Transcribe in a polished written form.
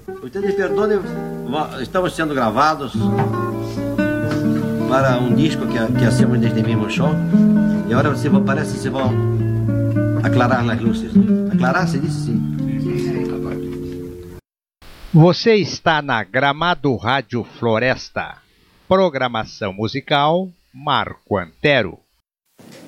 Ustedes perdonem, estamos sendo gravados para um disco que hacemos desde mismo show. E agora parece que se vão aclarar as luzes. Aclarar, se diz sim. Você está na Gramado Rádio Floresta. Programação musical Marco Antero.